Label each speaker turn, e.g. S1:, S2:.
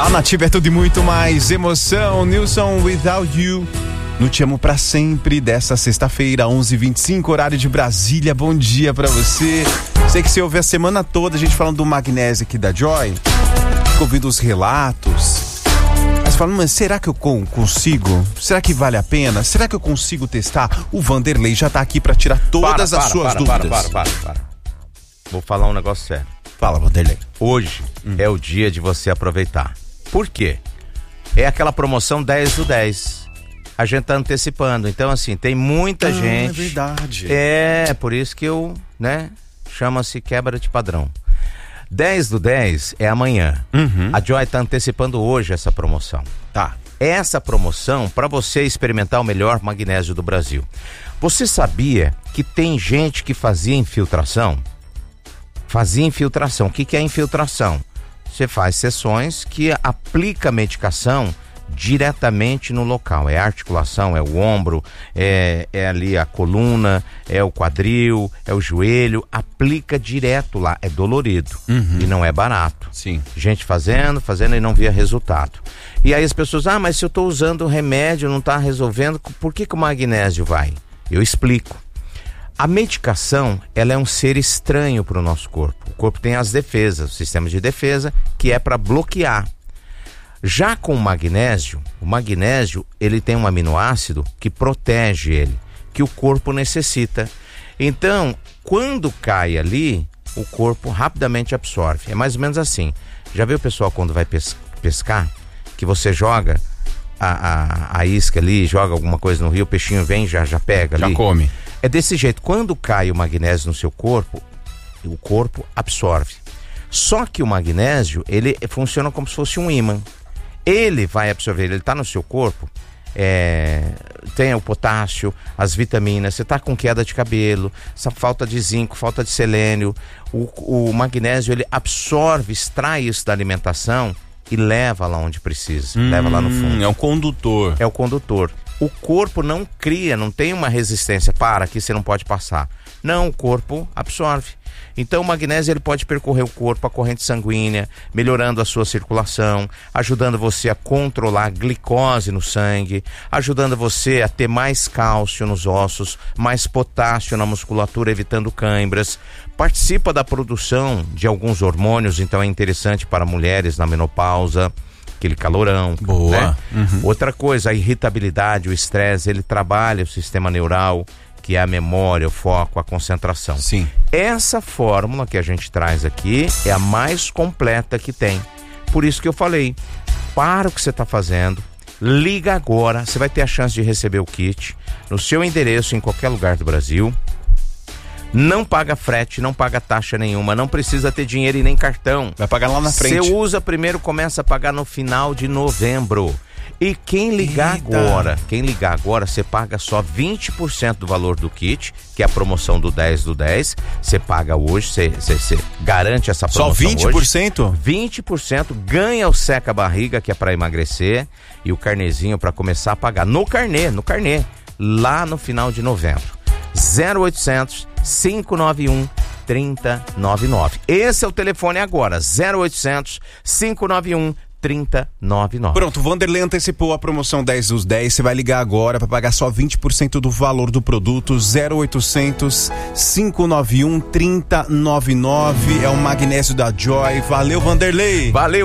S1: A Nativa é tudo e muito mais emoção. Nilson, Without You, no Te Amo Pra Sempre, dessa sexta-feira, 11h25, horário de Brasília. Bom dia pra você. Sei que você ouve a semana toda a gente falando do magnésio aqui da Joy, fica ouvindo os relatos, mas falando, mas será que eu consigo? Será que vale a pena? Será que eu consigo testar? O Vanderlei já tá aqui pra tirar todas as suas dúvidas.
S2: Para. Vou falar um negócio sério.
S1: Fala, Vanderlei.
S2: Hoje é o dia de você aproveitar. Por quê? É aquela promoção 10 do 10. A gente tá antecipando. Então, assim, tem muita gente.
S1: É verdade.
S2: É, por isso que eu, chama-se quebra de padrão. 10 do 10 é amanhã. A Joy tá antecipando hoje essa promoção.
S1: Tá.
S2: Essa promoção para você experimentar o melhor magnésio do Brasil. Você sabia que tem gente que fazia infiltração? O que é infiltração? Você faz sessões que aplica medicação diretamente no local. É a articulação, é o ombro, é ali a coluna, é o quadril, é o joelho. Aplica direto lá. É dolorido e não é barato.
S1: Sim.
S2: Gente fazendo e não via resultado. E aí as pessoas, mas se eu estou usando o remédio, não está resolvendo, por que o magnésio vai? Eu explico. A medicação, ela é um ser estranho para o nosso corpo. O corpo tem as defesas, o sistema de defesa, que é para bloquear. Já com o magnésio, ele tem um aminoácido que protege ele, que o corpo necessita. Então, quando cai ali, o corpo rapidamente absorve. É mais ou menos assim. Já viu o pessoal quando vai pescar? Que você joga a isca ali, joga alguma coisa no rio, o peixinho vem, já pega ali.
S1: Já come.
S2: É desse jeito. Quando cai o magnésio no seu corpo, o corpo absorve. Só que o magnésio, ele funciona como se fosse um ímã. Ele vai absorver, ele está no seu corpo, tem o potássio, as vitaminas, você está com queda de cabelo, essa falta de zinco, falta de selênio. O magnésio, ele absorve, extrai isso da alimentação e leva lá onde precisa, leva lá no fundo.
S1: É um condutor.
S2: É o condutor. O corpo não cria, não tem uma resistência, aqui você não pode passar. Não, o corpo absorve. Então o magnésio ele pode percorrer o corpo, a corrente sanguínea, melhorando a sua circulação, ajudando você a controlar a glicose no sangue, ajudando você a ter mais cálcio nos ossos, mais potássio na musculatura, evitando cãibras. Participa da produção de alguns hormônios, então é interessante para mulheres na menopausa, aquele calorão.
S1: Boa.
S2: Outra coisa, a irritabilidade, o estresse, ele trabalha o sistema neural, que é a memória, o foco, a concentração.
S1: Sim.
S2: Essa fórmula que a gente traz aqui é a mais completa que tem. Por isso que eu falei, para o que você está fazendo, liga agora, você vai ter a chance de receber o kit no seu endereço em qualquer lugar do Brasil. Não paga frete, não paga taxa nenhuma, não precisa ter dinheiro e nem cartão.
S1: Vai pagar lá na frente.
S2: Você usa primeiro, começa a pagar no final de novembro. E quem ligar agora, você paga só 20% do valor do kit, que é a promoção do 10 do 10. Você paga hoje, você garante essa promoção.
S1: Só 20%?
S2: Hoje. 20%, ganha o seca-barriga, que é para emagrecer, e o carnezinho para começar a pagar. No carnê, lá no final de novembro. 0800 591 3099. Esse é o telefone agora, 0800 591 3099.
S1: Pronto, o Vanderlei antecipou a promoção 10 dos 10. Você vai ligar agora para pagar só 20% do valor do produto. 0800 591 3099. É o magnésio da Joy. Valeu, Vanderlei.
S2: Valeu.